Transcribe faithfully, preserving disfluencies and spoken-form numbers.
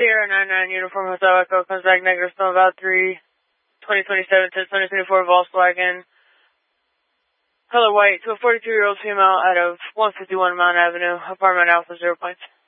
Sierra nine nine Uniform Hotel Echo comes back negative, still about three, twenty twenty-seven to twenty twenty-four Volkswagen. Color white to a forty-two-year-old female out of one fifty-one Mount Avenue, apartment Alpha zero points.